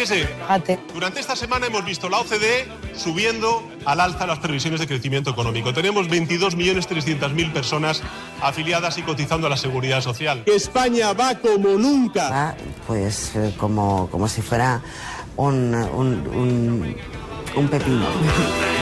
Fíjese, durante esta semana hemos visto la OCDE subiendo al alza las previsiones de crecimiento económico. Tenemos 22.300.000 personas afiliadas y cotizando a la Seguridad Social. Que España va como nunca. Va, pues como si fuera un pepino.